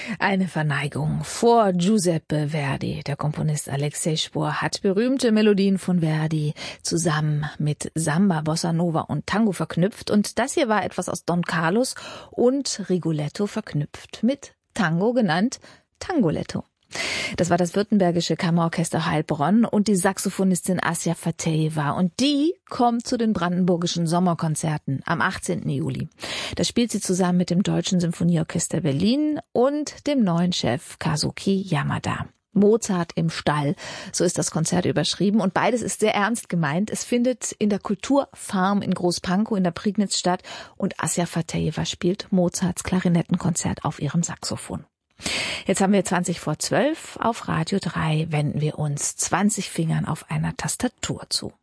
Eine Verneigung vor Giuseppe Verdi. Der Komponist Alexei Spohr hat berühmte Melodien von Verdi zusammen mit Samba, Bossa Nova und Tango verknüpft. Und das hier war etwas aus Don Carlos und Rigoletto verknüpft mit Tango, genannt Tangoletto. Das war das württembergische Kammerorchester Heilbronn und die Saxophonistin Asja Fatejeva. Und die kommt zu den brandenburgischen Sommerkonzerten am 18. Juli. Da spielt sie zusammen mit dem Deutschen Symphonieorchester Berlin und dem neuen Chef Kazuki Yamada. Mozart im Stall, so ist das Konzert überschrieben. Und beides ist sehr ernst gemeint. Es findet in der Kulturfarm in Großpankow in der Prignitz statt. Und Asja Fatejeva spielt Mozarts Klarinettenkonzert auf ihrem Saxophon. Jetzt haben wir 11:20. Auf Radio 3 wenden wir uns 20 Fingern auf einer Tastatur zu.